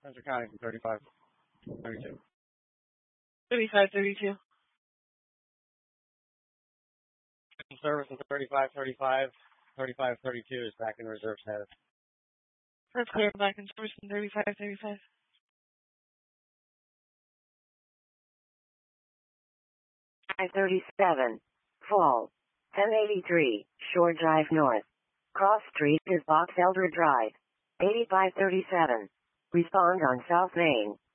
Spencer County from 3532. 3532. Service in 3535. 3532 is back in reserve status. That's clear back in service in 3535. I-37. Fall. 1083. Shore Drive North. Cross Street is Box Elder Drive. 8537. Respond on South Main.